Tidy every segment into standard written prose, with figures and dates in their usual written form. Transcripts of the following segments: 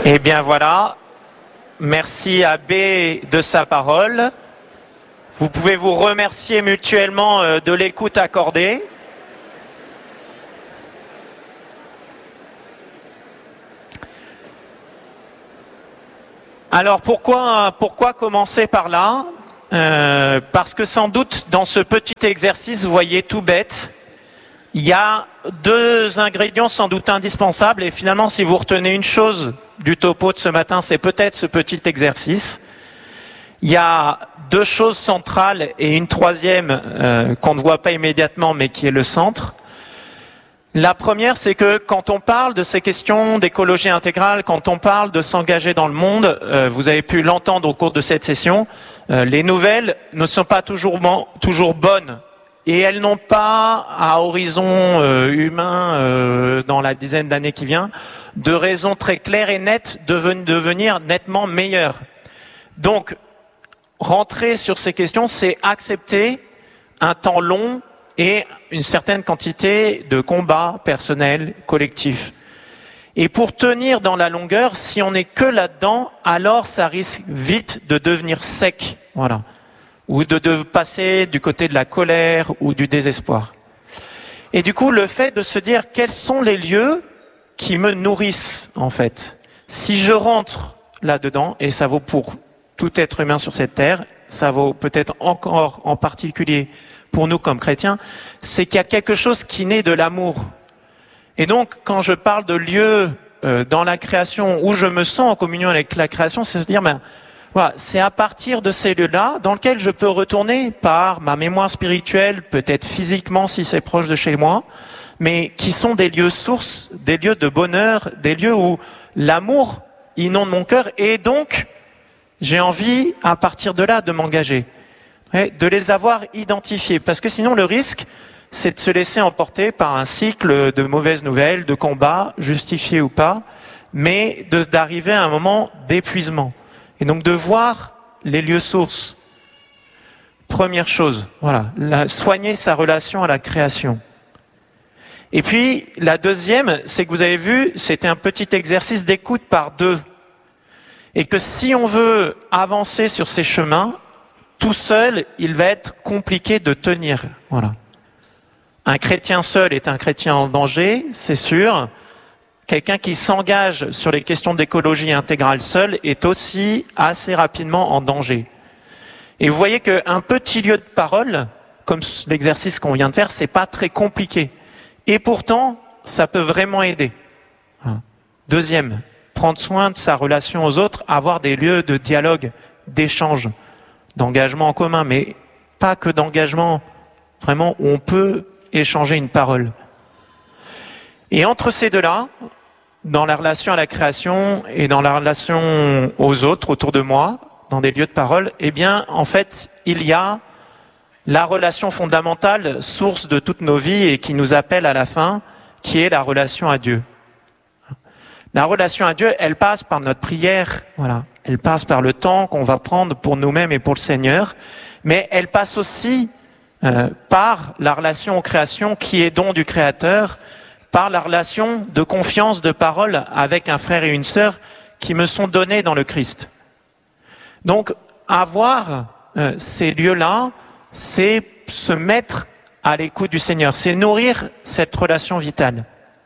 Eh bien voilà, merci à B de sa parole. Vous pouvez vous remercier mutuellement de l'écoute accordée. Alors pourquoi commencer par là ? Parce que sans doute dans ce petit exercice, vous voyez tout bête, il y a deux ingrédients sans doute indispensables et finalement si vous retenez une chose du topo de ce matin, c'est peut-être ce petit exercice. Il y a deux choses centrales et une troisième qu'on ne voit pas immédiatement mais qui est le centre. La première, c'est que quand on parle de ces questions d'écologie intégrale, quand on parle de s'engager dans le monde, vous avez pu l'entendre au cours de cette session, les nouvelles ne sont pas toujours bonnes. Et elles n'ont pas, à horizon humain, dans la dizaine d'années qui vient, de raison très claire et nette de devenir nettement meilleures. Donc, rentrer sur ces questions, c'est accepter un temps long et une certaine quantité de combats personnels, collectifs. Et pour tenir dans la longueur, si on n'est que là-dedans, alors ça risque vite de devenir sec. Voilà. Ou de passer du côté de la colère ou du désespoir. Et du coup, le fait de se dire quels sont les lieux qui me nourrissent, en fait. Si je rentre là-dedans, et ça vaut pour tout être humain sur cette terre, ça vaut peut-être encore en particulier pour nous comme chrétiens, c'est qu'il y a quelque chose qui naît de l'amour. Et donc, quand je parle de lieux dans la création où je me sens en communion avec la création, c'est se dire, voilà, c'est à partir de ces lieux-là dans lesquels je peux retourner par ma mémoire spirituelle, peut-être physiquement si c'est proche de chez moi, mais qui sont des lieux sources, des lieux de bonheur, des lieux où l'amour inonde mon cœur et donc j'ai envie à partir de là de m'engager, de les avoir identifiés. Parce que sinon le risque, c'est de se laisser emporter par un cycle de mauvaises nouvelles, de combats, justifiés ou pas, mais d'arriver à un moment d'épuisement. Et donc de voir les lieux sources. Première chose, voilà, soigner sa relation à la création. Et puis la deuxième, c'est que vous avez vu, c'était un petit exercice d'écoute par deux. Et que si on veut avancer sur ces chemins, tout seul, il va être compliqué de tenir. Voilà. Un chrétien seul est un chrétien en danger, c'est sûr. Quelqu'un qui s'engage sur les questions d'écologie intégrale seul est aussi assez rapidement en danger. Et vous voyez qu'un petit lieu de parole, comme l'exercice qu'on vient de faire, c'est pas très compliqué. Et pourtant, ça peut vraiment aider. Deuxième, prendre soin de sa relation aux autres, avoir des lieux de dialogue, d'échange, d'engagement en commun, mais pas que d'engagement, vraiment où on peut échanger une parole. Et entre ces deux-là, dans la relation à la création et dans la relation aux autres autour de moi, dans des lieux de parole, eh bien, en fait, il y a la relation fondamentale, source de toutes nos vies et qui nous appelle à la fin, qui est la relation à Dieu. La relation à Dieu, elle passe par notre prière, voilà. Elle passe par le temps qu'on va prendre pour nous-mêmes et pour le Seigneur, mais elle passe aussi par la relation aux créations qui est don du Créateur, par la relation de confiance, de parole avec un frère et une sœur qui me sont donnés dans le Christ. Donc, avoir ces lieux-là, c'est se mettre à l'écoute du Seigneur, c'est nourrir cette relation vitale.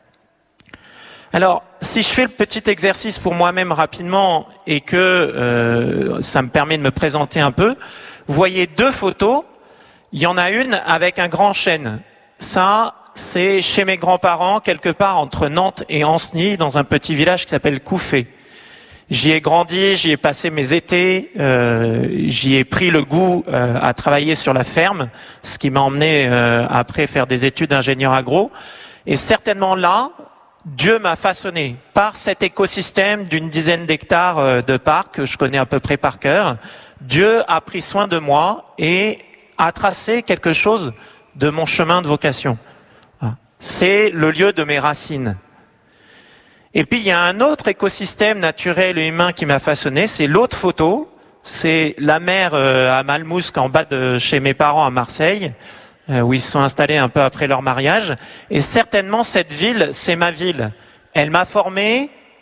Alors, si je fais le petit exercice pour moi-même rapidement et que ça me permet de me présenter un peu, vous voyez deux photos. Il y en a une avec un grand chêne. Ça, c'est chez mes grands-parents, quelque part entre Nantes et Ancenis, dans un petit village qui s'appelle Couffé. J'y ai grandi, j'y ai passé mes étés, j'y ai pris le goût à travailler sur la ferme, ce qui m'a emmené après faire des études d'ingénieur agro. Et certainement là, Dieu m'a façonné par cet écosystème d'une dizaine d'hectares de parc que je connais à peu près par cœur. Dieu a pris soin de moi et a tracé quelque chose de mon chemin de vocation. C'est le lieu de mes racines. Et puis il y a un autre écosystème naturel et humain qui m'a façonné, c'est l'autre photo, c'est la mer à Malmousque en bas de chez mes parents à Marseille, où ils se sont installés un peu après leur mariage. Et certainement cette ville, c'est ma ville. Elle m'a formé,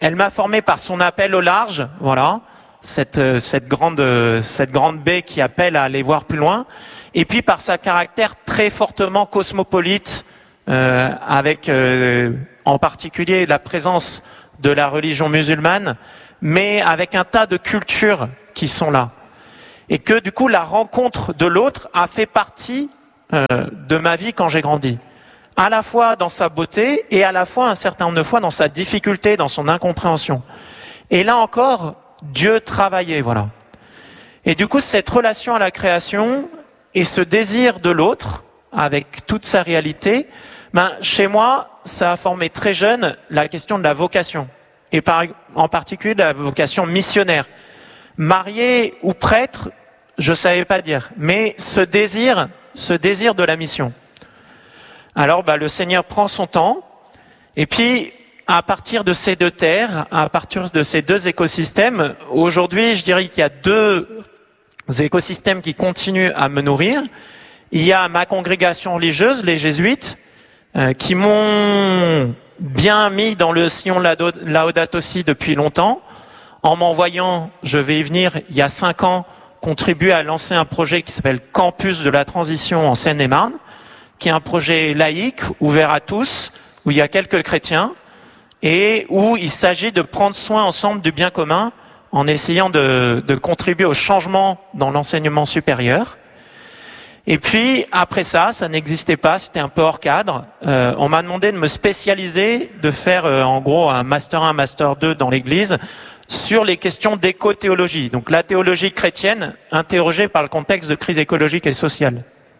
Elle m'a formé par son appel au large, voilà, cette grande baie qui appelle à aller voir plus loin, et puis par sa caractère très fortement cosmopolite, avec en particulier la présence de la religion musulmane, mais avec un tas de cultures qui sont là. Et que du coup, la rencontre de l'autre a fait partie de ma vie quand j'ai grandi. À la fois dans sa beauté et à la fois un certain nombre de fois dans sa difficulté, dans son incompréhension. Et là encore, Dieu travaillait, voilà. Et du coup, cette relation à la création et ce désir de l'autre, avec toute sa réalité, chez moi, ça a formé très jeune la question de la vocation. Et en particulier de la vocation missionnaire. Marié ou prêtre, je savais pas dire. Mais ce désir de la mission. Alors, le Seigneur prend son temps, et puis, à partir de ces deux terres, à partir de ces deux écosystèmes, aujourd'hui, je dirais qu'il y a deux écosystèmes qui continuent à me nourrir. Il y a ma congrégation religieuse, les jésuites, qui m'ont bien mis dans le sillon Laudato Si depuis longtemps, en m'envoyant, je vais y venir, il y a 5 ans, contribuer à lancer un projet qui s'appelle Campus de la Transition en Seine-et-Marne, qui est un projet laïque, ouvert à tous, où il y a quelques chrétiens, et où il s'agit de prendre soin ensemble du bien commun, en essayant de contribuer au changement dans l'enseignement supérieur. Et puis, après ça n'existait pas, c'était un peu hors cadre. On m'a demandé de me spécialiser, de faire en gros un Master 1, Master 2 dans l'Église, sur les questions d'éco-théologie. Donc la théologie chrétienne, interrogée par le contexte de crise écologique et sociale.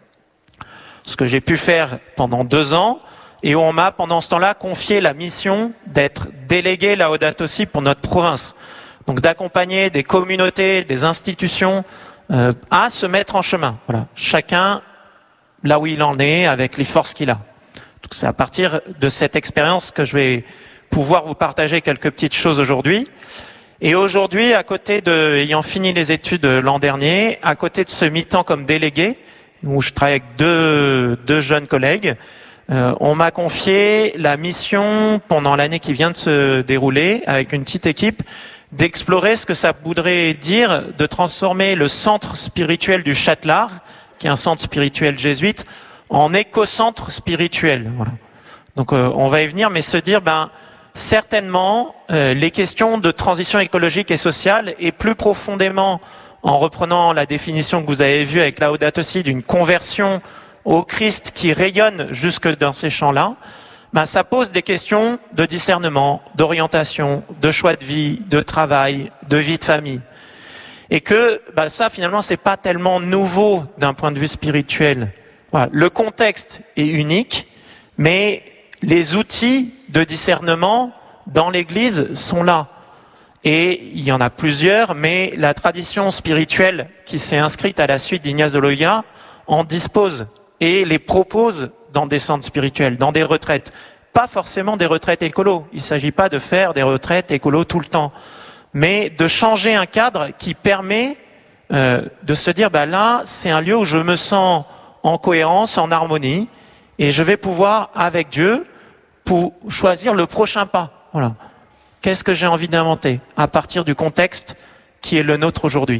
Ce que j'ai pu faire pendant 2 ans, et où on m'a, pendant ce temps-là, confié la mission d'être délégué Laudato Si pour notre province. Donc d'accompagner des communautés, des institutions à se mettre en chemin. Voilà, chacun là où il en est, avec les forces qu'il a. Donc c'est à partir de cette expérience que je vais pouvoir vous partager quelques petites choses aujourd'hui. Et aujourd'hui, ayant fini les études l'an dernier, à côté de ce mi-temps comme délégué, où je travaille avec deux jeunes collègues, on m'a confié la mission, pendant l'année qui vient de se dérouler, avec une petite équipe, d'explorer ce que ça voudrait dire de transformer le centre spirituel du Châtelard, qui est un centre spirituel jésuite, en éco-centre spirituel. Voilà. Donc on va y venir, mais se dire, certainement, les questions de transition écologique et sociale, et plus profondément, en reprenant la définition que vous avez vue avec Laudato Si, d'une conversion au Christ qui rayonne jusque dans ces champs-là, ça pose des questions de discernement, d'orientation, de choix de vie, de travail, de vie de famille. Et que ça, finalement, c'est pas tellement nouveau d'un point de vue spirituel. Voilà. Le contexte est unique, mais les outils de discernement dans l'Église sont là. Et il y en a plusieurs, mais la tradition spirituelle qui s'est inscrite à la suite d'Ignace de Loyola en dispose et les propose dans des centres spirituels, dans des retraites. Pas forcément des retraites écolos. Il ne s'agit pas de faire des retraites écolos tout le temps, mais de changer un cadre qui permet de se dire, là, c'est un lieu où je me sens en cohérence, en harmonie, et je vais pouvoir, avec Dieu, pour choisir le prochain pas. Voilà. Qu'est-ce que j'ai envie d'inventer à partir du contexte qui est le nôtre aujourd'hui?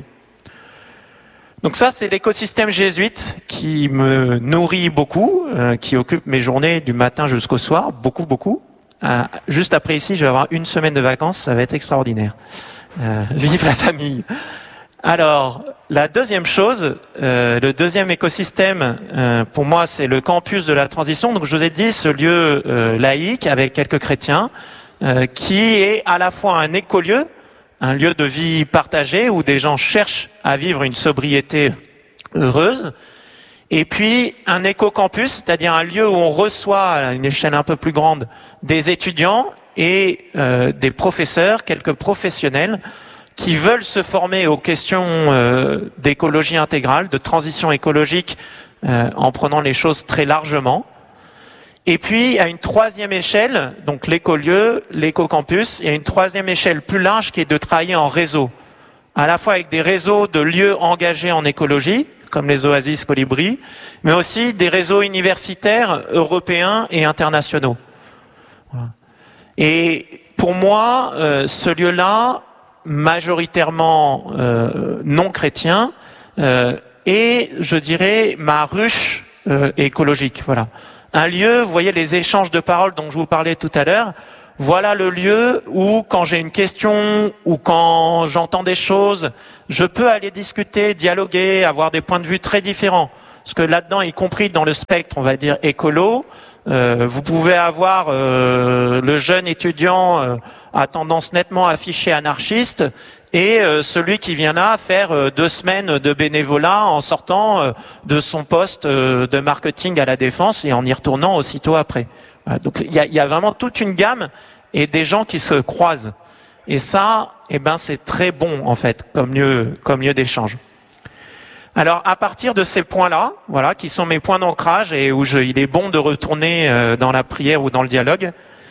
Donc ça, c'est l'écosystème jésuite qui me nourrit beaucoup, qui occupe mes journées du matin jusqu'au soir, beaucoup. Juste après ici, je vais avoir 1 semaine de vacances, ça va être extraordinaire. Vive la famille! Alors, la deuxième chose, le deuxième écosystème, pour moi, c'est le campus de la transition. Donc je vous ai dit, ce lieu laïque avec quelques chrétiens, qui est à la fois un écolieu, un lieu de vie partagé où des gens cherchent à vivre une sobriété heureuse, et puis un éco-campus, c'est-à-dire un lieu où on reçoit à une échelle un peu plus grande des étudiants et des professeurs, quelques professionnels qui veulent se former aux questions d'écologie intégrale, de transition écologique, en prenant les choses très largement. Et puis, à une troisième échelle, donc l'écolieu, l'éco-campus, il y a une troisième échelle plus large qui est de travailler en réseau. À la fois avec des réseaux de lieux engagés en écologie, comme les Oasis Colibri, mais aussi des réseaux universitaires européens et internationaux. Voilà. Et pour moi, ce lieu-là, majoritairement non chrétien, est, je dirais, ma ruche écologique. Voilà. Un lieu, vous voyez les échanges de paroles dont je vous parlais tout à l'heure, voilà le lieu où, quand j'ai une question ou quand j'entends des choses, je peux aller discuter, dialoguer, avoir des points de vue très différents. Parce que là-dedans, y compris dans le spectre, on va dire, écolo, vous pouvez avoir le jeune étudiant à tendance nettement affichée anarchiste et celui qui vient là faire 2 semaines de bénévolat en sortant de son poste de marketing à la Défense et en y retournant aussitôt après. Voilà, donc il y a vraiment toute une gamme et des gens qui se croisent. Et ça, eh ben, c'est très bon en fait comme lieu d'échange. Alors à partir de ces points-là, voilà, qui sont mes points d'ancrage et où il est bon de retourner dans la prière ou dans le dialogue,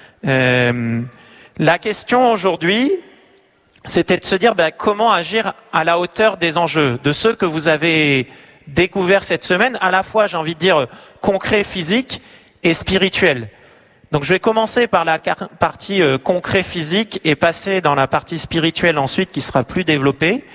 la question aujourd'hui, c'était de se dire comment agir à la hauteur des enjeux, de ceux que vous avez découverts cette semaine, à la fois, j'ai envie de dire, concret, physique et spirituel. Donc je vais commencer par la partie concret, physique et passer dans la partie spirituelle ensuite qui sera plus développée.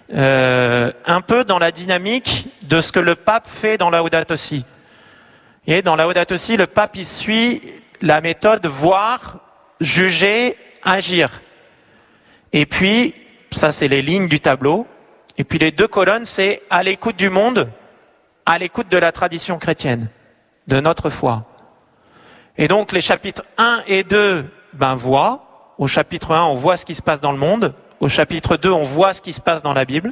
Un peu dans la dynamique de ce que le pape fait dans Laudato Si. Et dans Laudato Si, le pape il suit la méthode voir, juger, agir. Et puis, ça c'est les lignes du tableau. Et puis les 2 colonnes, c'est à l'écoute du monde, à l'écoute de la tradition chrétienne, de notre foi. Et donc les chapitres 1 et 2, voient. Au chapitre 1, on voit ce qui se passe dans le monde. Au chapitre 2, on voit ce qui se passe dans la Bible.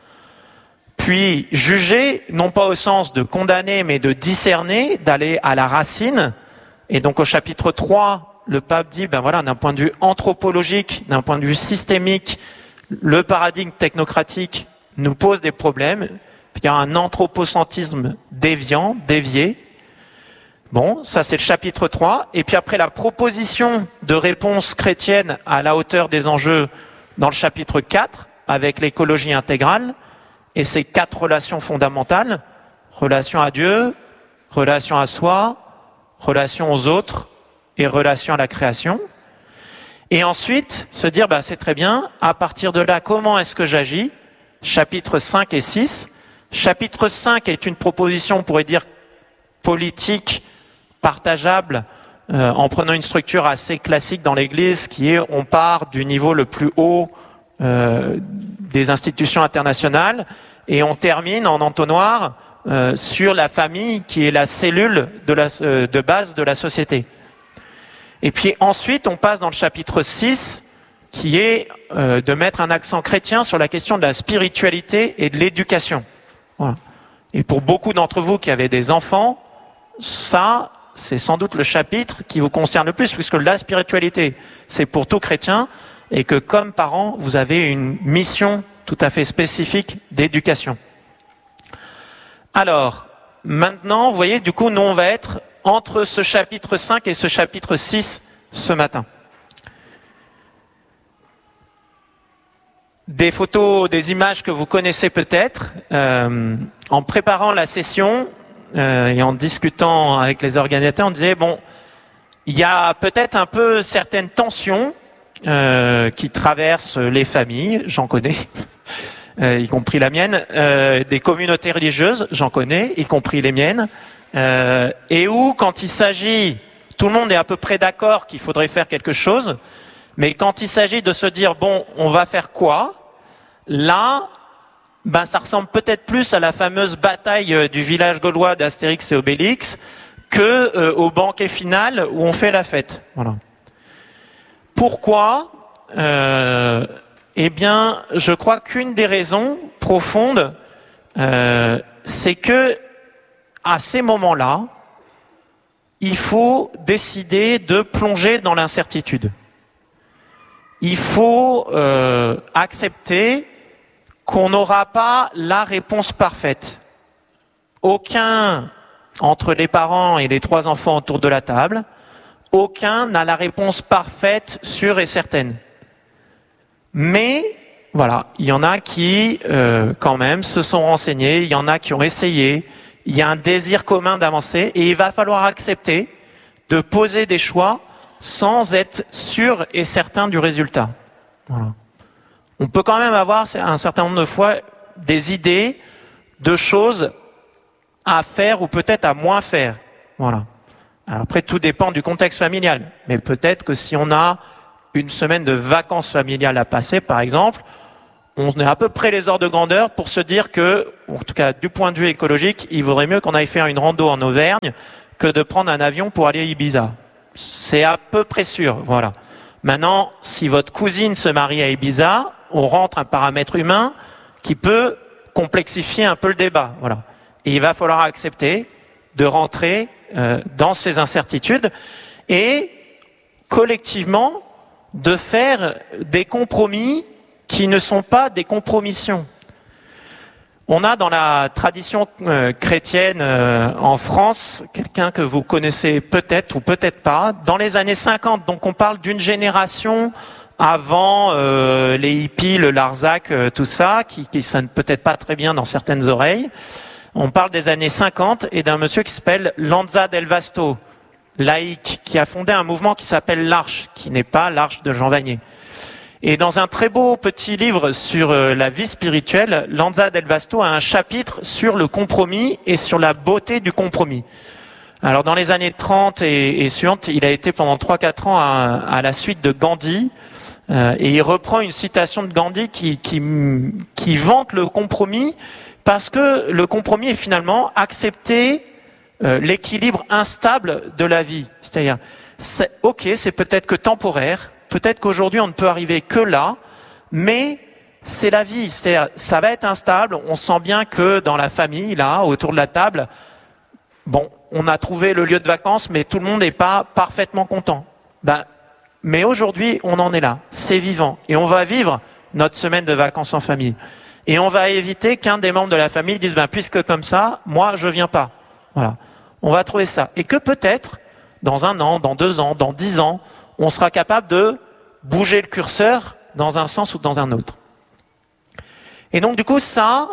Puis juger, non pas au sens de condamner, mais de discerner, d'aller à la racine. Et donc au chapitre 3, le pape dit, voilà, d'un point de vue anthropologique, d'un point de vue systémique, le paradigme technocratique nous pose des problèmes. Puis il y a un anthropocentrisme déviant, dévié. Bon, ça c'est le chapitre 3. Et puis après la proposition de réponse chrétienne à la hauteur des enjeux dans le chapitre 4, avec l'écologie intégrale, et ses 4 relations fondamentales, relation à Dieu, relation à soi, relation aux autres et relation à la création. Et ensuite, se dire, c'est très bien, à partir de là, comment est-ce que j'agis? Chapitres 5 et 6. Chapitre 5 est une proposition, on pourrait dire, politique, partageable, en prenant une structure assez classique dans l'Église, qui est, on part du niveau le plus haut des institutions internationales, et on termine en entonnoir sur la famille, qui est la cellule de base de la société. Et puis ensuite, on passe dans le chapitre 6, qui est de mettre un accent chrétien sur la question de la spiritualité et de l'éducation. Voilà. Et pour beaucoup d'entre vous qui avez des enfants, ça, c'est sans doute le chapitre qui vous concerne le plus, puisque la spiritualité, c'est pour tout chrétien, et que comme parents, vous avez une mission tout à fait spécifique d'éducation. Alors, maintenant, vous voyez, du coup, nous, on va être entre ce chapitre 5 et ce chapitre 6 ce matin. Des photos, des images que vous connaissez peut-être. En préparant la session et en discutant avec les organisateurs, on disait, il y a peut-être un peu certaines tensions qui traversent les familles, j'en connais, y compris la mienne, des communautés religieuses, j'en connais, y compris les miennes, et où quand il s'agit, tout le monde est à peu près d'accord qu'il faudrait faire quelque chose, mais quand il s'agit de se dire, on va faire quoi? Là, ça ressemble peut-être plus à la fameuse bataille du village gaulois d'Astérix et Obélix que au banquet final où on fait la fête. Voilà. Pourquoi? Je crois qu'une des raisons profondes, c'est que à ces moments-là, il faut décider de plonger dans l'incertitude. Il faut accepter qu'on n'aura pas la réponse parfaite. Aucun, entre les parents et les 3 enfants autour de la table, aucun n'a la réponse parfaite, sûre et certaine. Mais, voilà, il y en a qui, quand même, se sont renseignés, il y en a qui ont essayé, il y a un désir commun d'avancer, et il va falloir accepter de poser des choix sans être sûr et certain du résultat. Voilà. On peut quand même avoir un certain nombre de fois des idées de choses à faire ou peut-être à moins faire. Voilà. Alors après, tout dépend du contexte familial. Mais peut-être que si on a une semaine de vacances familiales à passer, par exemple, on est à peu près les ordres de grandeur pour se dire que, en tout cas du point de vue écologique, il vaudrait mieux qu'on aille faire une rando en Auvergne que de prendre un avion pour aller à Ibiza. C'est à peu près sûr, voilà. Maintenant, si votre cousine se marie à Ibiza, on rentre un paramètre humain qui peut complexifier un peu le débat, voilà. Et il va falloir accepter de rentrer dans ces incertitudes et collectivement de faire des compromis qui ne sont pas des compromissions. On a dans la tradition chrétienne en France, quelqu'un que vous connaissez peut-être ou peut-être pas, dans les années 50, donc on parle d'une génération avant les hippies, le Larzac, tout ça, qui sonne peut-être pas très bien dans certaines oreilles. On parle des années 50 et d'un monsieur qui s'appelle Lanza del Vasto, laïque, qui a fondé un mouvement qui s'appelle l'Arche, qui n'est pas l'Arche de Jean Vanier. Et dans un très beau petit livre sur la vie spirituelle, Lanza del Vasto a un chapitre sur le compromis et sur la beauté du compromis. Alors dans les années 30 et suivantes, il a été pendant 3-4 ans à la suite de Gandhi, et il reprend une citation de Gandhi qui vante le compromis, parce que le compromis est finalement accepter l'équilibre instable de la vie. C'est-à-dire, ok, c'est peut-être que temporaire, peut-être qu'aujourd'hui on ne peut arriver que là, mais c'est la vie, ça va être instable. On sent bien que dans la famille, là, autour de la table, bon, on a trouvé le lieu de vacances, mais tout le monde n'est pas parfaitement content. Mais aujourd'hui, on en est là, c'est vivant, et on va vivre notre semaine de vacances en famille. Et on va éviter qu'un des membres de la famille dise, puisque comme ça, moi, je viens pas. Voilà. On va trouver ça. Et que peut-être, dans 1 an, dans 2 ans, dans 10 ans, on sera capable de bouger le curseur dans un sens ou dans un autre. Et donc, du coup,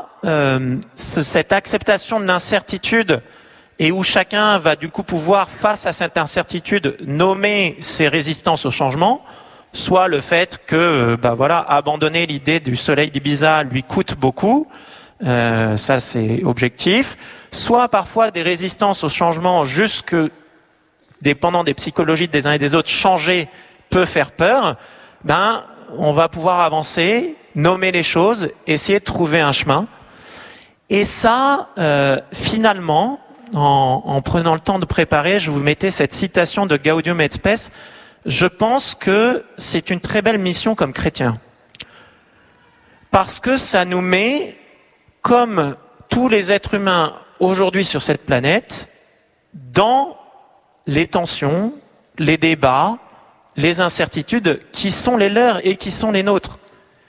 cette acceptation de l'incertitude et où chacun va, du coup, pouvoir, face à cette incertitude, nommer ses résistances au changement, soit le fait que, abandonner l'idée du soleil d'Ibiza lui coûte beaucoup, ça c'est objectif, soit parfois des résistances au changement jusque dépendant des psychologies des uns et des autres, changer peut faire peur, on va pouvoir avancer, nommer les choses, essayer de trouver un chemin. Et ça, finalement, en prenant le temps de préparer, je vous mettais cette citation de Gaudium et Spes. Je pense que c'est une très belle mission comme chrétien. Parce que ça nous met, comme tous les êtres humains aujourd'hui sur cette planète, dans les tensions, les débats, les incertitudes qui sont les leurs et qui sont les nôtres.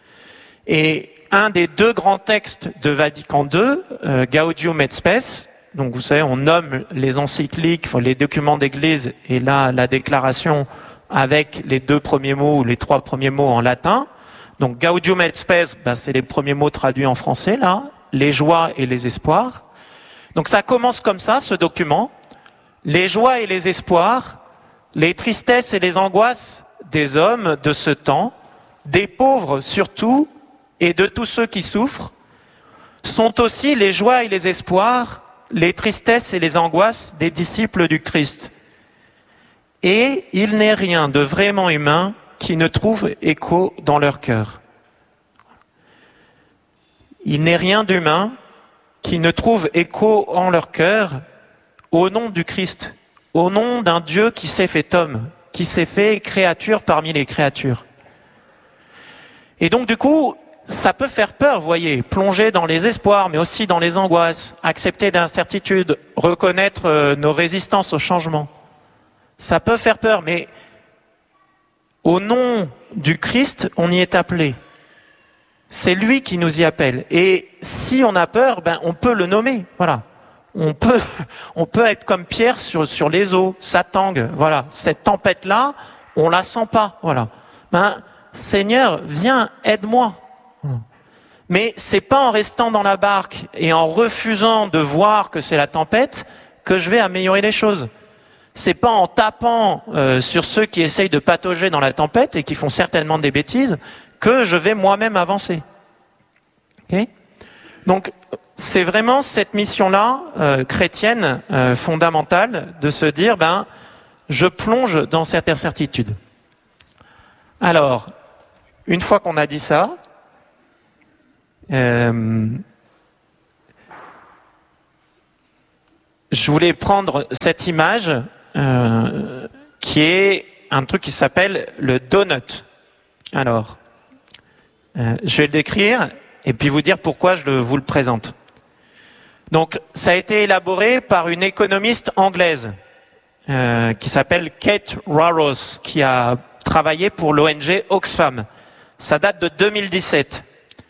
Et un des 2 grands textes de Vatican II, Gaudium et Spes, donc vous savez, on nomme les encycliques, les documents d'église, et là, la déclaration avec les 2 premiers mots ou les 3 premiers mots en latin. Donc Gaudium et Spes, c'est les premiers mots traduits en français, là, les joies et les espoirs. Donc ça commence comme ça, ce document. Les joies et les espoirs, les tristesses et les angoisses des hommes de ce temps, des pauvres surtout, et de tous ceux qui souffrent, sont aussi les joies et les espoirs, les tristesses et les angoisses des disciples du Christ. Et il n'est rien de vraiment humain qui ne trouve écho dans leur cœur. Il n'est rien d'humain qui ne trouve écho en leur cœur au nom du Christ, au nom d'un Dieu qui s'est fait homme, qui s'est fait créature parmi les créatures. Et donc du coup, ça peut faire peur, vous voyez, plonger dans les espoirs, mais aussi dans les angoisses, accepter l'incertitude, reconnaître nos résistances au changement. Ça peut faire peur, mais au nom du Christ, on y est appelé. C'est lui qui nous y appelle. Et si on a peur, on peut le nommer. Voilà. On peut être comme Pierre sur les eaux, ça tangue. Voilà. Cette tempête-là, on la sent pas. Voilà. Seigneur, viens, aide-moi. Mais c'est pas en restant dans la barque et en refusant de voir que c'est la tempête que je vais améliorer les choses. c'est pas en tapant sur ceux qui essayent de patauger dans la tempête et qui font certainement des bêtises que je vais moi-même avancer. Okay? Donc, c'est vraiment cette mission-là, chrétienne, fondamentale, de se dire, je plonge dans cette incertitude. Alors, une fois qu'on a dit ça, je voulais prendre cette image qui est un truc qui s'appelle le donut. Alors, je vais le décrire et puis vous dire pourquoi je vous le présente. Donc, ça a été élaboré par une économiste anglaise qui s'appelle Kate Raworth, qui a travaillé pour l'ONG Oxfam. Ça date de 2017.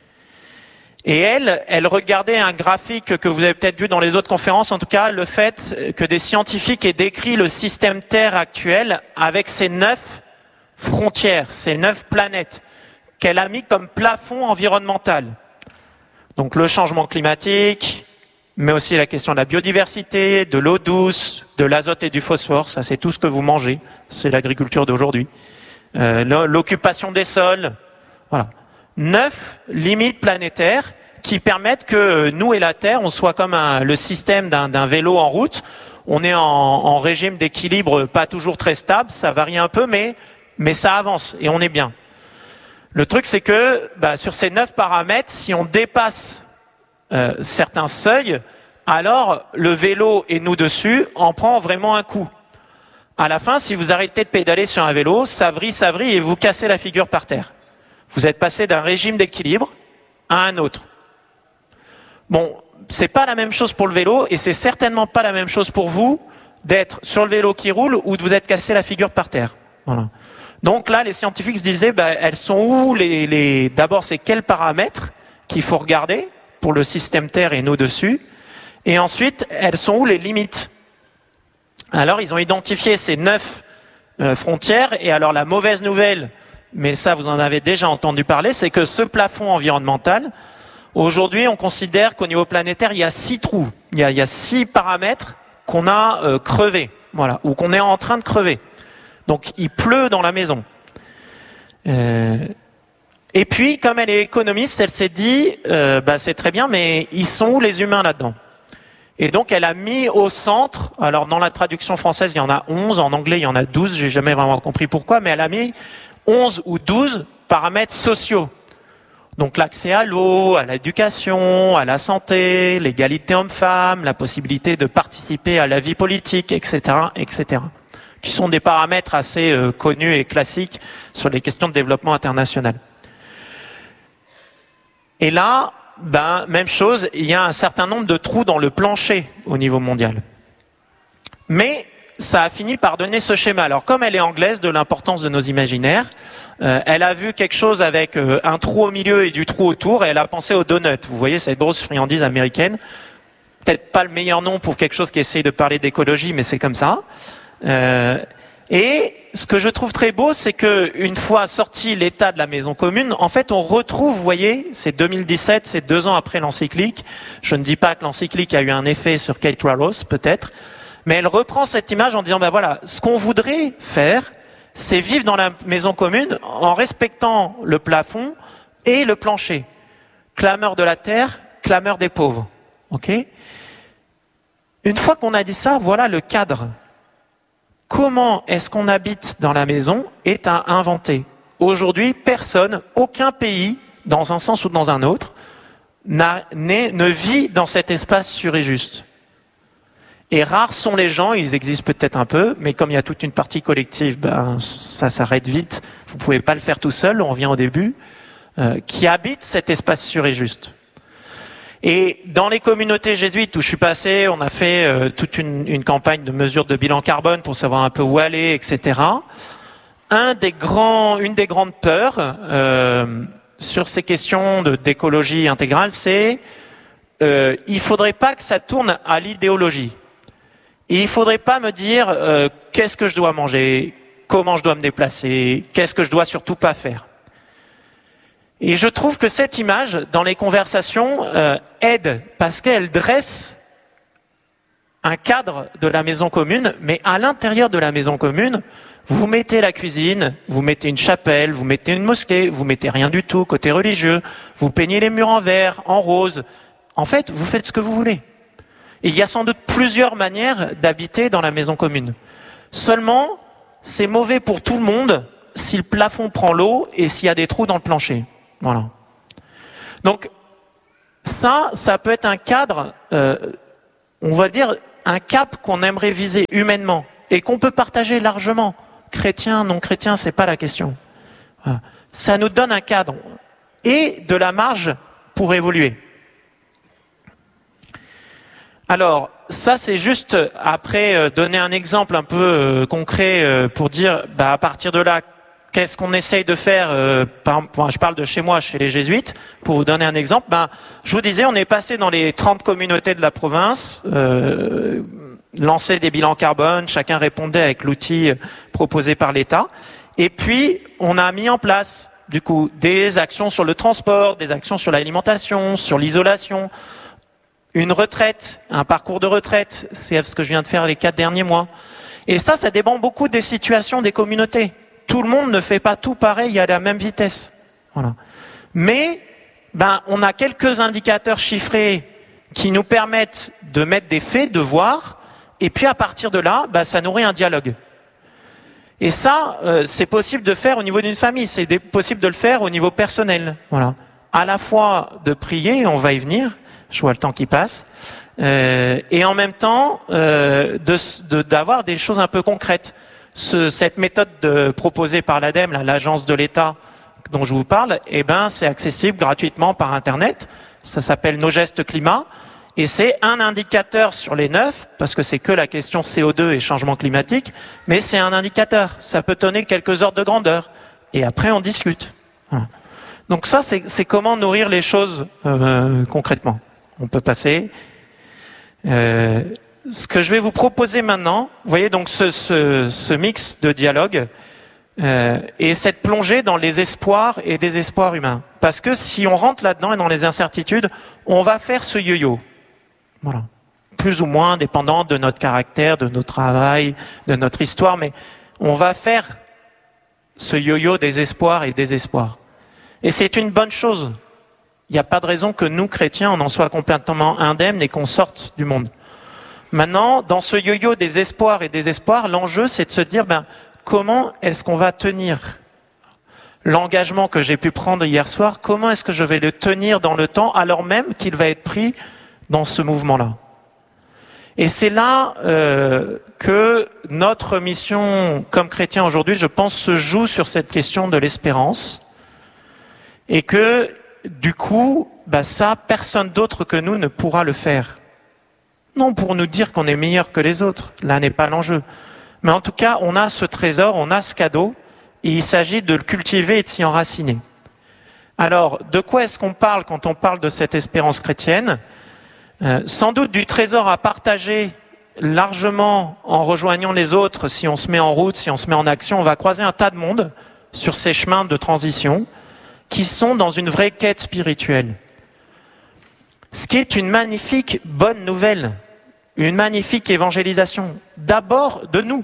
Et elle regardait un graphique que vous avez peut-être vu dans les autres conférences, en tout cas le fait que des scientifiques aient décrit le système Terre actuel avec ses 9 frontières, ses 9 planètes, qu'elle a mis comme plafond environnemental. Donc le changement climatique, mais aussi la question de la biodiversité, de l'eau douce, de l'azote et du phosphore, ça c'est tout ce que vous mangez, c'est l'agriculture d'aujourd'hui. L'occupation des sols, voilà. 9 limites planétaires qui permettent que nous et la Terre, on soit comme le système d'un vélo en route. On est en régime d'équilibre pas toujours très stable, ça varie un peu, mais ça avance et on est bien. Le truc, c'est que sur ces 9 paramètres, si on dépasse certains seuils, alors le vélo et nous dessus en prend vraiment un coup. À la fin, si vous arrêtez de pédaler sur un vélo, ça vrille et vous cassez la figure par terre. Vous êtes passé d'un régime d'équilibre à un autre. Bon, c'est pas la même chose pour le vélo et c'est certainement pas la même chose pour vous d'être sur le vélo qui roule ou de vous être cassé la figure par terre. Voilà. Donc là, les scientifiques se disaient, elles sont où d'abord, c'est quels paramètres qu'il faut regarder pour le système Terre et nous dessus, et ensuite, elles sont où les limites? Alors, ils ont identifié ces 9 frontières, et alors la mauvaise nouvelle, mais ça, vous en avez déjà entendu parler, c'est que ce plafond environnemental, aujourd'hui, on considère qu'au niveau planétaire, il y a 6 trous, il y a 6 paramètres qu'on a crevés, voilà, ou qu'on est en train de crever. Donc, il pleut dans la maison. Et puis, comme elle est économiste, elle s'est dit, c'est très bien, mais ils sont où les humains là-dedans? Et donc, elle a mis au centre, alors dans la traduction française, il y en a 11, en anglais, il y en a 12, j'ai jamais vraiment compris pourquoi, mais elle a mis 11 ou 12 paramètres sociaux. Donc, l'accès à l'eau, à l'éducation, à la santé, l'égalité homme-femme, la possibilité de participer à la vie politique, etc., etc., qui sont des paramètres assez connus et classiques sur les questions de développement international. Et là, même chose, il y a un certain nombre de trous dans le plancher au niveau mondial. Mais ça a fini par donner ce schéma. Alors comme elle est anglaise, de l'importance de nos imaginaires, elle a vu quelque chose avec un trou au milieu et du trou autour, et elle a pensé au donut. Vous voyez cette grosse friandise américaine. Peut-être pas le meilleur nom pour quelque chose qui essaye de parler d'écologie, mais c'est comme ça. Et ce que je trouve très beau, c'est que une fois sorti l'état de la maison commune, en fait, on retrouve, vous voyez, c'est 2017, c'est 2 ans après l'encyclique. Je ne dis pas que l'encyclique a eu un effet sur Kate Raworth, peut-être, mais elle reprend cette image en disant, voilà, ce qu'on voudrait faire, c'est vivre dans la maison commune en respectant le plafond et le plancher. Clameur de la terre, clameur des pauvres. Ok ? Une fois qu'on a dit ça, voilà le cadre. Comment est-ce qu'on habite dans la maison est à inventer. Aujourd'hui, personne, aucun pays, dans un sens ou dans un autre, ne vit dans cet espace sûr et juste. Et rares sont les gens, ils existent peut-être un peu, mais comme il y a toute une partie collective, ça s'arrête vite. Vous ne pouvez pas le faire tout seul, on revient au début, qui habitent cet espace sûr et juste. Et dans les communautés jésuites où je suis passé, on a fait toute une campagne de mesures de bilan carbone pour savoir un peu où aller, etc. Une des grandes peurs sur ces questions d'écologie intégrale, c'est il faudrait pas que ça tourne à l'idéologie. Et il faudrait pas me dire qu'est-ce que je dois manger, comment je dois me déplacer, qu'est-ce que je dois surtout pas faire. Et je trouve que cette image, dans les conversations, aide, parce qu'elle dresse un cadre de la maison commune, mais à l'intérieur de la maison commune, vous mettez la cuisine, vous mettez une chapelle, vous mettez une mosquée, vous mettez rien du tout côté religieux, vous peignez les murs en vert, en rose. En fait, vous faites ce que vous voulez. Et il y a sans doute plusieurs manières d'habiter dans la maison commune. Seulement, c'est mauvais pour tout le monde si le plafond prend l'eau et s'il y a des trous dans le plancher. Voilà. Donc, ça peut être un cadre, on va dire, un cap qu'on aimerait viser humainement et qu'on peut partager largement. Chrétien, non chrétien, c'est pas la question. Voilà. Ça nous donne un cadre et de la marge pour évoluer. Alors, ça c'est juste après donner un exemple un peu concret pour dire, à partir de là, qu'est-ce qu'on essaye de faire je parle de chez moi, chez les jésuites, pour vous donner un exemple. Je vous disais, on est passé dans les 30 communautés de la province, lancer des bilans carbone, chacun répondait avec l'outil proposé par l'État. Et puis, on a mis en place, du coup, des actions sur le transport, des actions sur l'alimentation, sur l'isolation, une retraite, un parcours de retraite, c'est ce que je viens de faire les 4 derniers mois. Et ça dépend beaucoup des situations des communautés. Tout le monde ne fait pas tout pareil à la même vitesse. Voilà. Mais, on a quelques indicateurs chiffrés qui nous permettent de mettre des faits, de voir, et puis à partir de là, ça nourrit un dialogue. Et ça, c'est possible de faire au niveau d'une famille, c'est possible de le faire au niveau personnel. Voilà. À la fois de prier, on va y venir, je vois le temps qui passe, et en même temps d'avoir des choses un peu concrètes. Cette méthode proposée par l'ADEME, l'agence de l'État dont je vous parle, c'est accessible gratuitement par Internet. Ça s'appelle Nos gestes climat. Et c'est un indicateur sur les 9, parce que c'est que la question CO2 et changement climatique, mais c'est un indicateur. Ça peut donner quelques ordres de grandeur. Et après, on discute. Voilà. Donc ça, c'est comment nourrir les choses concrètement. On peut passer. Ce que je vais vous proposer maintenant, vous voyez donc ce mix de dialogue et cette plongée dans les espoirs et désespoirs humains. Parce que si on rentre là-dedans et dans les incertitudes, on va faire ce yo-yo. Voilà. Plus ou moins dépendant de notre caractère, de notre travail, de notre histoire, mais on va faire ce yo-yo des espoirs et désespoirs. Et c'est une bonne chose. Il n'y a pas de raison que nous, chrétiens, on en soit complètement indemnes et qu'on sorte du monde. Maintenant, dans ce yo-yo des espoirs et désespoirs, l'enjeu, c'est de se dire, comment est-ce qu'on va tenir l'engagement que j'ai pu prendre hier soir, comment est-ce que je vais le tenir dans le temps, alors même qu'il va être pris dans ce mouvement-là. Et c'est là que notre mission comme chrétiens aujourd'hui, je pense, se joue sur cette question de l'espérance. Et que, du coup, ça, personne d'autre que nous ne pourra le faire. Non pour nous dire qu'on est meilleur que les autres, là n'est pas l'enjeu. Mais en tout cas, on a ce trésor, on a ce cadeau, et il s'agit de le cultiver et de s'y enraciner. Alors, de quoi est-ce qu'on parle quand on parle de cette espérance chrétienne ? Sans doute du trésor à partager largement en rejoignant les autres. Si on se met en route, si on se met en action, on va croiser un tas de monde sur ces chemins de transition qui sont dans une vraie quête spirituelle. Ce qui est une magnifique bonne nouvelle, une magnifique évangélisation, d'abord de nous.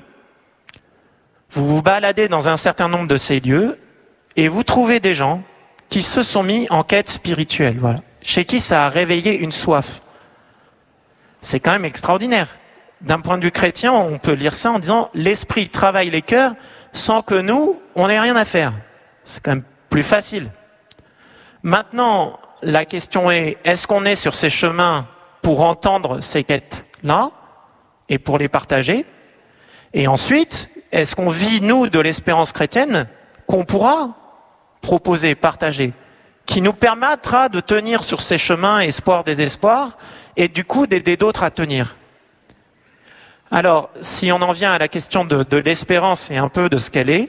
Vous vous baladez dans un certain nombre de ces lieux et vous trouvez des gens qui se sont mis en quête spirituelle, voilà, chez qui ça a réveillé une soif. C'est quand même extraordinaire. D'un point de vue chrétien, on peut lire ça en disant « l'esprit travaille les cœurs sans que nous, on n'ait rien à faire ». C'est quand même plus facile. Maintenant, la question est, est-ce qu'on est sur ces chemins pour entendre ces quêtes-là et pour les partager ? Et ensuite, est-ce qu'on vit, nous, de l'espérance chrétienne qu'on pourra proposer, partager, qui nous permettra de tenir sur ces chemins espoir, désespoir, et du coup d'aider d'autres à tenir. Alors, si on en vient à la question de l'espérance et un peu de ce qu'elle est,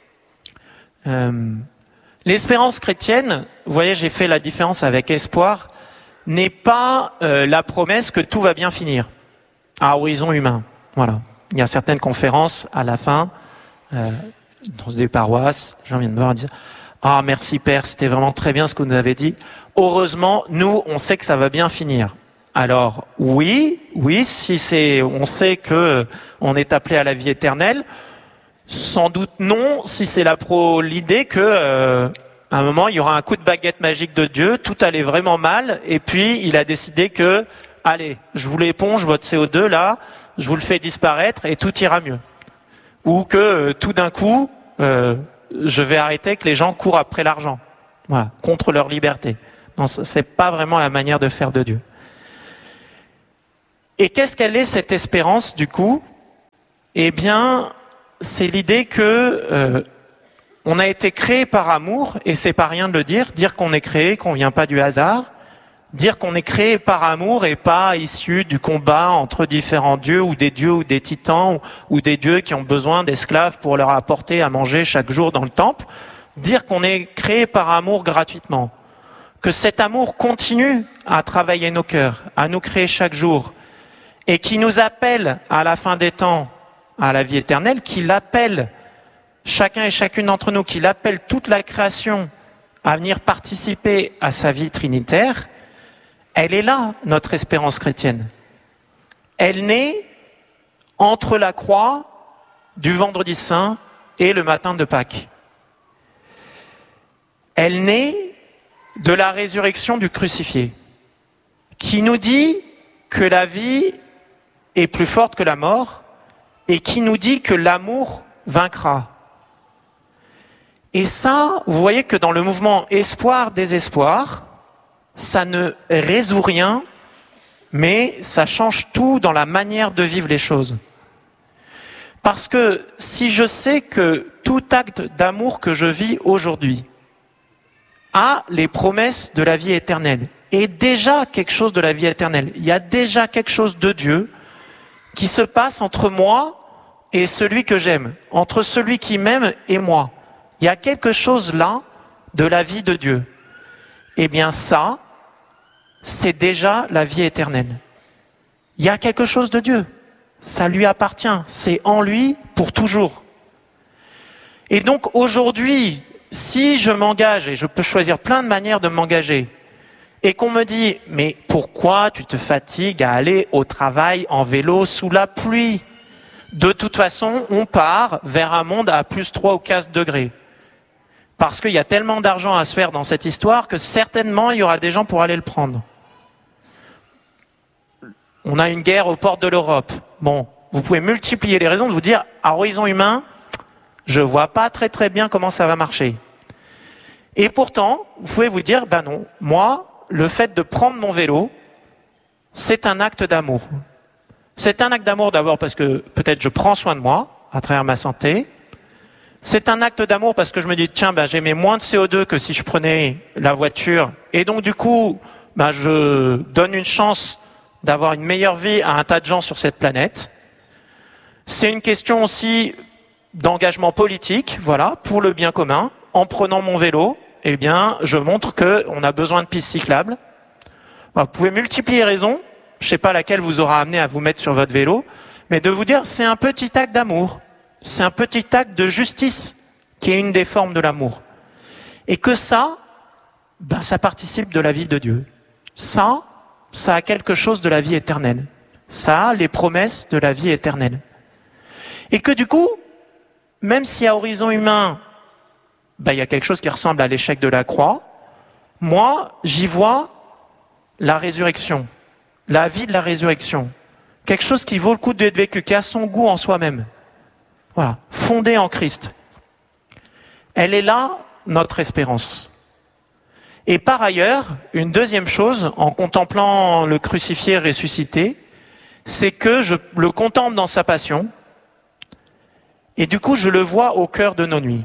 l'espérance chrétienne, vous voyez, j'ai fait la différence avec espoir, n'est pas la promesse que tout va bien finir, à horizon humain. Voilà. Il y a certaines conférences à la fin, dans des paroisses, j'en viens de voir dire « Ah, merci Père, c'était vraiment très bien ce que vous nous avez dit. Heureusement, nous, on sait que ça va bien finir. » Alors oui, si on sait que on est appelé à la vie éternelle. Sans doute non, si c'est l'idée que à un moment il y aura un coup de baguette magique de Dieu, tout allait vraiment mal, et puis il a décidé que, allez, je vous l'éponge, votre CO2 là, je vous le fais disparaître et tout ira mieux. Ou que tout d'un coup, je vais arrêter que les gens courent après l'argent, voilà, contre leur liberté. Non, c'est pas vraiment la manière de faire de Dieu. Et qu'est-ce qu'elle est cette espérance du coup? Eh bien, c'est l'idée que on a été créé par amour, et c'est pas rien de le dire qu'on est créé, qu'on vient pas du hasard, dire qu'on est créé par amour et pas issu du combat entre différents dieux ou des titans ou des dieux qui ont besoin d'esclaves pour leur apporter à manger chaque jour dans le temple, dire qu'on est créé par amour gratuitement, que cet amour continue à travailler nos cœurs, à nous créer chaque jour, et qui nous appelle à la fin des temps à la vie éternelle, qui l'appelle chacun et chacune d'entre nous, qui l'appelle toute la création à venir participer à sa vie trinitaire, elle est là, notre espérance chrétienne. Elle naît entre la croix du vendredi saint et le matin de Pâques. Elle naît de la résurrection du crucifié, qui nous dit que la vie est plus forte que la mort et qui nous dit que l'amour vaincra. Et ça, vous voyez que dans le mouvement espoir-désespoir, ça ne résout rien, mais ça change tout dans la manière de vivre les choses. Parce que si je sais que tout acte d'amour que je vis aujourd'hui a les promesses de la vie éternelle, est déjà quelque chose de la vie éternelle, il y a déjà quelque chose de Dieu qui se passe entre moi et celui que j'aime, entre celui qui m'aime et moi. Il y a quelque chose là de la vie de Dieu. Eh bien ça, c'est déjà la vie éternelle. Il y a quelque chose de Dieu. Ça lui appartient. C'est en lui pour toujours. Et donc aujourd'hui, si je m'engage, et je peux choisir plein de manières de m'engager, et qu'on me dit, mais pourquoi tu te fatigues à aller au travail en vélo sous la pluie? De toute façon, on part vers un monde à plus 3 ou 4 degrés. Parce qu'il y a tellement d'argent à se faire dans cette histoire que certainement il y aura des gens pour aller le prendre. On a une guerre aux portes de l'Europe. Bon, vous pouvez multiplier les raisons de vous dire, à horizon humain, je vois pas très bien comment ça va marcher. Et pourtant, vous pouvez vous dire, ben non, moi, le fait de prendre mon vélo, c'est un acte d'amour. C'est un acte d'amour d'abord parce que peut-être je prends soin de moi à travers ma santé. C'est un acte d'amour parce que je me dis, tiens, ben, j'émets moins de CO2 que si je prenais la voiture. Et donc du coup, ben, je donne une chance d'avoir une meilleure vie à un tas de gens sur cette planète. C'est une question aussi d'engagement politique, voilà, pour le bien commun. En prenant mon vélo, eh bien, je montre qu'on a besoin de pistes cyclables. Vous pouvez multiplier les raisons, je ne sais pas laquelle vous aura amené à vous mettre sur votre vélo, mais de vous dire, c'est un petit acte d'amour, c'est un petit acte de justice qui est une des formes de l'amour. Et que ça, ben, ça participe de la vie de Dieu. Ça a quelque chose de la vie éternelle. Ça a les promesses de la vie éternelle. Et que du coup, même si à horizon humain, ben, y a quelque chose qui ressemble à l'échec de la croix, moi, j'y vois la résurrection, la vie de la résurrection. Quelque chose qui vaut le coup d'être vécu, qui a son goût en soi-même. Voilà, fondée en Christ. Elle est là, notre espérance. Et par ailleurs, une deuxième chose, en contemplant le crucifié ressuscité, c'est que je le contemple dans sa passion, et du coup, je le vois au cœur de nos nuits.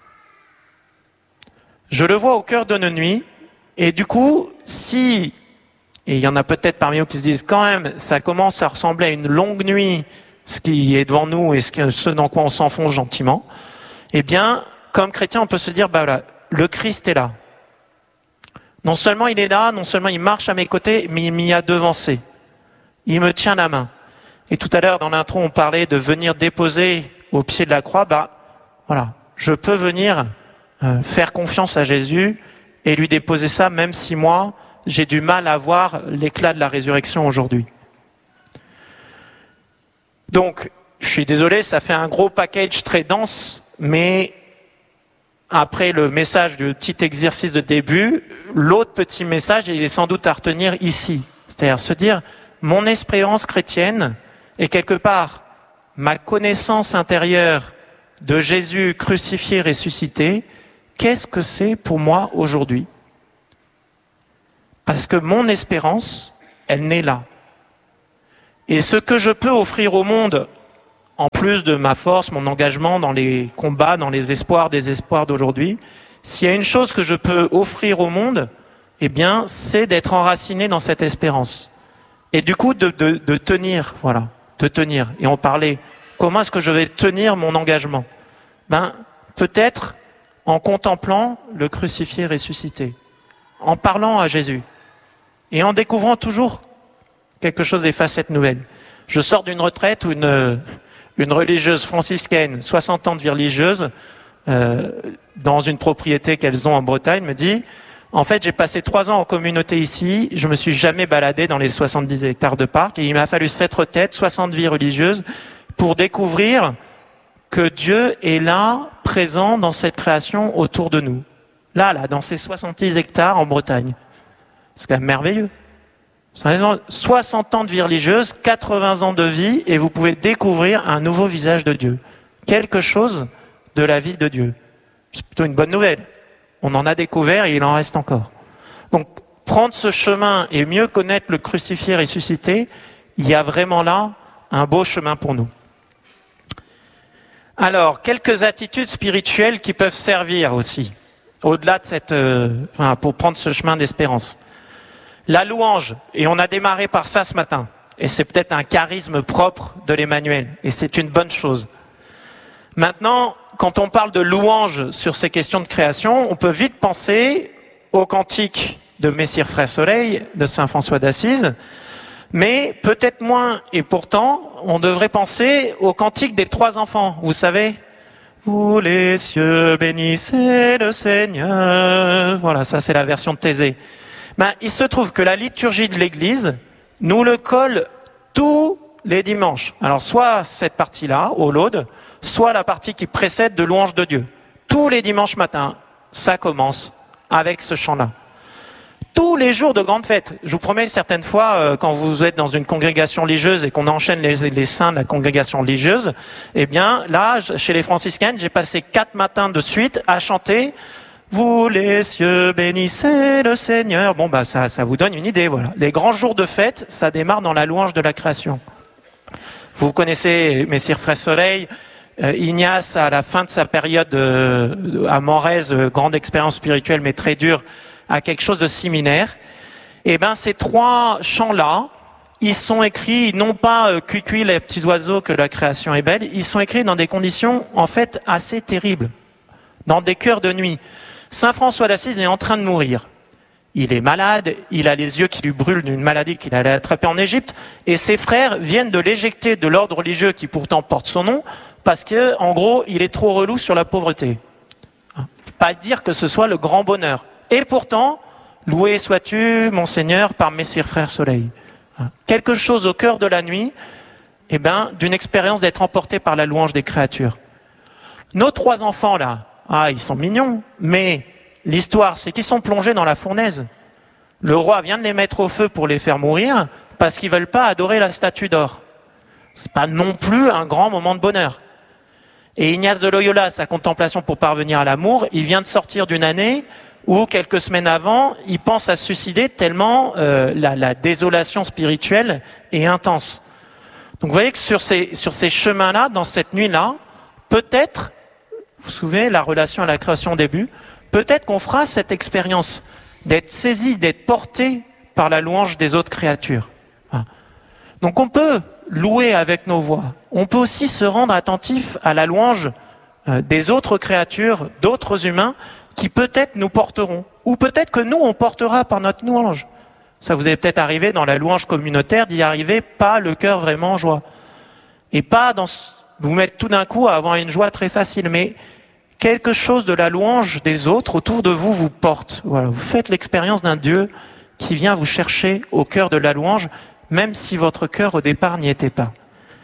Je le vois au cœur de nos nuits, et du coup, et il y en a peut-être parmi vous qui se disent quand même, ça commence à ressembler à une longue nuit, ce qui est devant nous et ce dans quoi on s'enfonce gentiment, eh bien, comme chrétien, on peut se dire, bah voilà, le Christ est là. Non seulement il est là, non seulement il marche à mes côtés, mais il m'y a devancé. Il me tient la main. Et tout à l'heure, dans l'intro, on parlait de venir déposer au pied de la croix, bah voilà, je peux venir faire confiance à Jésus et lui déposer ça, même si moi, j'ai du mal à voir l'éclat de la résurrection aujourd'hui. Donc, je suis désolé, ça fait un gros package très dense, mais après le message du petit exercice de début, l'autre petit message, il est sans doute à retenir ici. C'est-à-dire se dire, mon espérance chrétienne est quelque part ma connaissance intérieure de Jésus crucifié, ressuscité. Qu'est-ce que c'est pour moi aujourd'hui? Parce que mon espérance, elle naît là. Et ce que je peux offrir au monde, en plus de ma force, mon engagement dans les combats, dans les espoirs, désespoirs d'aujourd'hui, s'il y a une chose que je peux offrir au monde, eh bien, c'est d'être enraciné dans cette espérance. Et du coup, de tenir, voilà, de tenir. Et on parlait, comment est-ce que je vais tenir mon engagement? Peut-être en contemplant le crucifié ressuscité, en parlant à Jésus, et en découvrant toujours quelque chose des facettes nouvelles. Je sors d'une retraite où une religieuse franciscaine, 60 ans de vie religieuse, dans une propriété qu'elles ont en Bretagne, me dit, en fait, j'ai passé 3 ans en communauté ici, je me suis jamais baladé dans les 70 hectares de parc, et il m'a fallu 7 retraites, 60 vies religieuses, pour découvrir que Dieu est là, présent dans cette création autour de nous. Là, dans ces 70 hectares en Bretagne. C'est quand même merveilleux. 60 ans de vie religieuse, 80 ans de vie, et vous pouvez découvrir un nouveau visage de Dieu. Quelque chose de la vie de Dieu. C'est plutôt une bonne nouvelle. On en a découvert et il en reste encore. Donc, prendre ce chemin et mieux connaître le crucifié ressuscité, il y a vraiment là un beau chemin pour nous. Alors, quelques attitudes spirituelles qui peuvent servir aussi, au-delà de pour prendre ce chemin d'espérance. La louange, et on a démarré par ça ce matin, et c'est peut-être un charisme propre de l'Emmanuel, et c'est une bonne chose. Maintenant, quand on parle de louange sur ces questions de création, on peut vite penser au cantique de Messire Frère Soleil, de Saint François d'Assise, mais peut-être moins, et pourtant, on devrait penser au cantique des 3 enfants, vous savez, « Vous les cieux bénissez le Seigneur ». Voilà, ça c'est la version de Thésée. Il se trouve que la liturgie de l'Église nous le colle tous les dimanches. Alors soit cette partie-là, au Laude, soit la partie qui précède de louange de Dieu. Tous les dimanches matins, ça commence avec ce chant-là. Tous les jours de grande fête. Je vous promets, certaines fois, quand vous êtes dans une congrégation religieuse et qu'on enchaîne les saints de la congrégation religieuse, eh bien, là, chez les franciscaines, j'ai passé 4 matins de suite à chanter « Vous les cieux bénissez le Seigneur ». Bon, ça vous donne une idée, voilà. Les grands jours de fête, ça démarre dans la louange de la création. Vous connaissez Messire Frère Soleil, Ignace, à la fin de sa période à Morez, grande expérience spirituelle mais très dure, à quelque chose de similaire. Et ces 3 chants-là, ils sont écrits non pas cuicui les petits oiseaux que la création est belle, ils sont écrits dans des conditions en fait assez terribles, dans des cœurs de nuit. Saint François d'Assise est en train de mourir. Il est malade, il a les yeux qui lui brûlent d'une maladie qu'il allait attraper en Égypte, et ses frères viennent de l'éjecter de l'ordre religieux qui pourtant porte son nom, parce que, en gros, il est trop relou sur la pauvreté. Pas dire que ce soit le grand bonheur. Et pourtant, loué sois-tu, mon Seigneur, par Messire Frère Soleil. Quelque chose au cœur de la nuit, d'une expérience d'être emporté par la louange des créatures. Nos 3 enfants là, ils sont mignons, mais l'histoire, c'est qu'ils sont plongés dans la fournaise. Le roi vient de les mettre au feu pour les faire mourir, parce qu'ils veulent pas adorer la statue d'or. C'est pas non plus un grand moment de bonheur. Et Ignace de Loyola, sa contemplation pour parvenir à l'amour, il vient de sortir d'une année où, quelques semaines avant, il pense à se suicider tellement la désolation spirituelle est intense. Donc vous voyez que sur ces chemins-là, dans cette nuit-là, peut-être, vous vous souvenez, la relation à la création au début, peut-être qu'on fera cette expérience d'être saisi, d'être porté par la louange des autres créatures. Donc on peut louer avec nos voix. On peut aussi se rendre attentif à la louange des autres créatures, d'autres humains, qui peut-être nous porteront. Ou peut-être que nous, on portera par notre louange. Ça vous est peut-être arrivé dans la louange communautaire d'y arriver pas le cœur vraiment en joie. Et pas vous mettre tout d'un coup à avoir une joie très facile, mais quelque chose de la louange des autres autour de vous vous porte. Voilà, vous faites l'expérience d'un Dieu qui vient vous chercher au cœur de la louange, même si votre cœur au départ n'y était pas.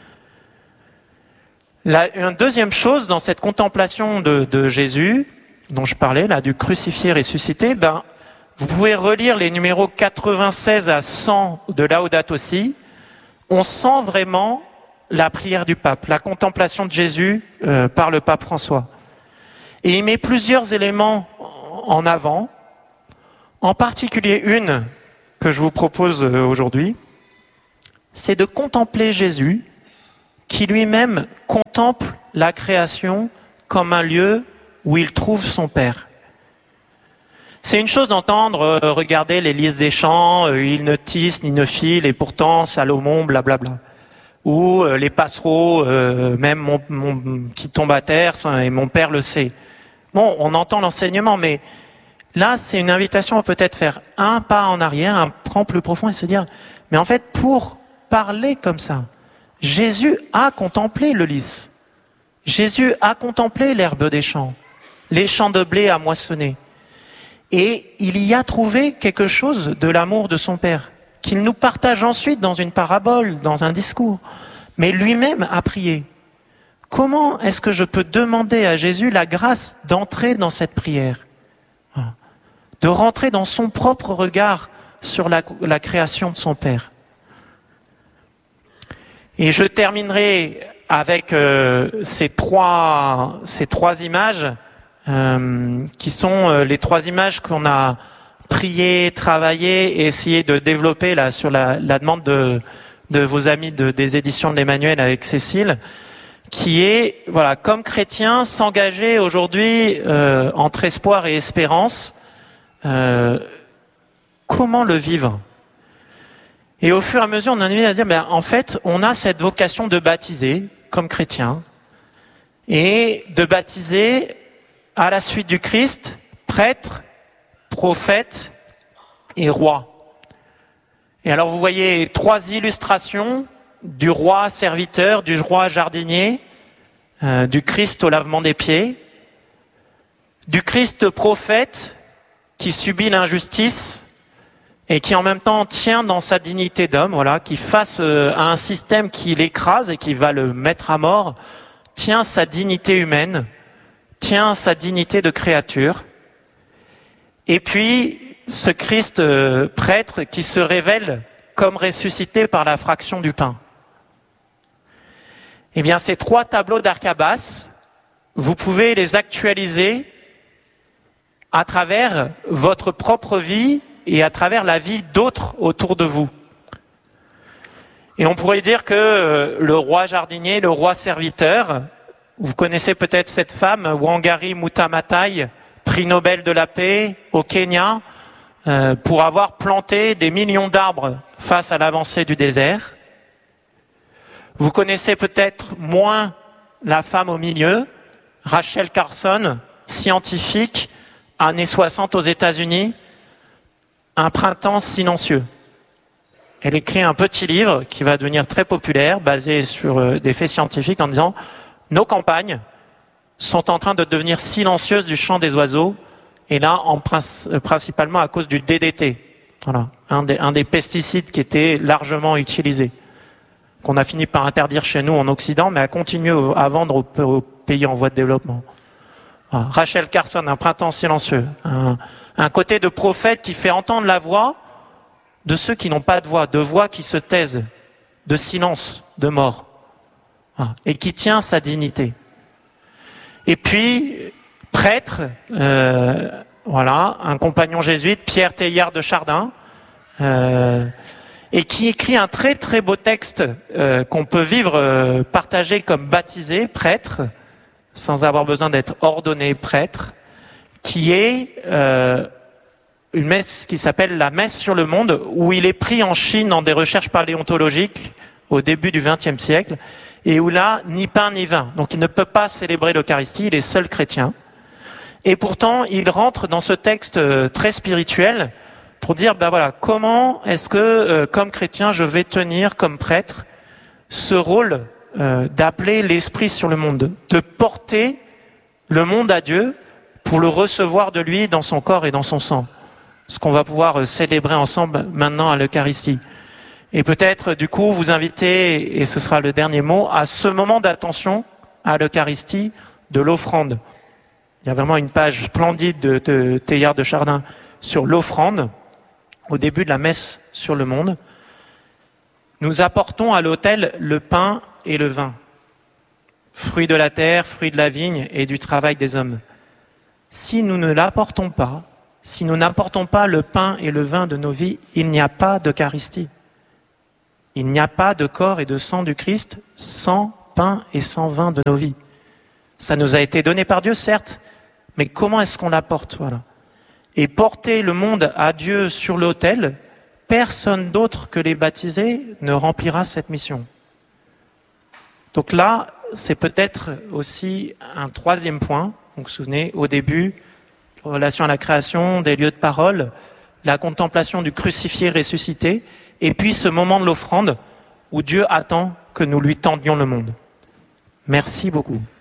Une deuxième chose dans cette contemplation de Jésus, dont je parlais, là, du crucifié ressuscité, vous pouvez relire les numéros 96 à 100 de Laudato Si. On sent vraiment la prière du pape, la contemplation de Jésus par le pape François. Et il met plusieurs éléments en avant, en particulier une que je vous propose aujourd'hui, c'est de contempler Jésus qui lui-même contemple la création comme un lieu où il trouve son Père. C'est une chose d'entendre, regarder les lys des champs, ils ne tissent ni ne filent, et pourtant Salomon, blablabla. Ou les passereaux, même qui tombent à terre, et mon Père le sait. Bon, on entend l'enseignement, mais là, c'est une invitation à peut-être faire un pas en arrière, un cran plus profond, et se dire, mais en fait, pour parler comme ça, Jésus a contemplé le lys. Jésus a contemplé l'herbe des champs, les champs de blé à moissonner. Et il y a trouvé quelque chose de l'amour de son Père, qu'il nous partage ensuite dans une parabole, dans un discours. Mais lui-même a prié. Comment est-ce que je peux demander à Jésus la grâce d'entrer dans cette prière, de rentrer dans son propre regard sur la création de son Père? Et je terminerai avec ces trois images qui sont les trois images qu'on a prié, travaillé et essayé de développer là sur la demande de vos amis des éditions de l'Emmanuel avec Cécile, qui est, voilà, comme chrétien, s'engager aujourd'hui entre espoir et espérance. Comment le vivre? Et au fur et à mesure, on a envie à dire, en fait, on a cette vocation de baptiser comme chrétien et de baptiser à la suite du Christ, prêtre, prophète et roi. Et alors vous voyez trois illustrations du roi serviteur, du roi jardinier, du Christ au lavement des pieds, du Christ prophète qui subit l'injustice et qui en même temps tient dans sa dignité d'homme, voilà, qui face à un système qui l'écrase et qui va le mettre à mort, tient sa dignité humaine, tient sa dignité de créature. Et puis, ce Christ prêtre qui se révèle comme ressuscité par la fraction du pain. Eh bien, ces trois tableaux d'Arcabas, vous pouvez les actualiser à travers votre propre vie et à travers la vie d'autres autour de vous. Et on pourrait dire que le roi jardinier, le roi serviteur, vous connaissez peut-être cette femme, Wangari Maathai, prix Nobel de la paix au Kenya, pour avoir planté des millions d'arbres face à l'avancée du désert. Vous connaissez peut-être moins la femme au milieu, Rachel Carson, scientifique, années 60 aux États-Unis, Un printemps silencieux. Elle écrit un petit livre qui va devenir très populaire, basé sur des faits scientifiques, en disant « Nos campagnes sont en train de devenir silencieuses du chant des oiseaux, et là, principalement à cause du DDT. » Voilà, un des pesticides qui était largement utilisé, qu'on a fini par interdire chez nous en Occident, mais a continué à vendre aux pays en voie de développement. Voilà. Rachel Carson, Un printemps silencieux. Un côté de prophète qui fait entendre la voix de ceux qui n'ont pas de voix qui se taisent, de silence, de mort, voilà. Et qui tient sa dignité. Et puis, prêtre, voilà, un compagnon jésuite, Pierre Teilhard de Chardin, et qui écrit un très très beau texte qu'on peut vivre, partager comme baptisé, prêtre, sans avoir besoin d'être ordonné prêtre, qui est une messe qui s'appelle la messe sur le monde, où il est pris en Chine dans des recherches paléontologiques au début du XXe siècle, et où là, ni pain ni vin. Donc il ne peut pas célébrer l'Eucharistie, il est seul chrétien. Et pourtant, il rentre dans ce texte très spirituel pour dire, voilà, comment est-ce que, comme chrétien, je vais tenir comme prêtre ce rôle d'appeler l'Esprit sur le monde, de porter le monde à Dieu pour le recevoir de lui dans son corps et dans son sang. ce qu'on va pouvoir célébrer ensemble maintenant à l'Eucharistie. Et peut-être, du coup, vous inviter, et ce sera le dernier mot, à ce moment d'attention à l'Eucharistie de l'offrande. Il y a vraiment une page splendide de Teilhard de Chardin sur l'offrande, au début de la messe sur le monde. Nous apportons à l'autel le pain et le vin, fruits de la terre, fruits de la vigne et du travail des hommes. Si nous ne l'apportons pas, si nous n'apportons pas le pain et le vin de nos vies, il n'y a pas d'Eucharistie. Il n'y a pas de corps et de sang du Christ sans pain et sans vin de nos vies. Ça nous a été donné par Dieu, certes, mais comment est-ce qu'on l'apporte, voilà. Et porter le monde à Dieu sur l'autel, personne d'autre que les baptisés ne remplira cette mission. Donc là, c'est peut-être aussi un troisième point. Donc vous vous souvenez, au début, relation à la création, des lieux de parole, la contemplation du crucifié ressuscité, et puis ce moment de l'offrande où Dieu attend que nous lui tendions le monde. Merci beaucoup.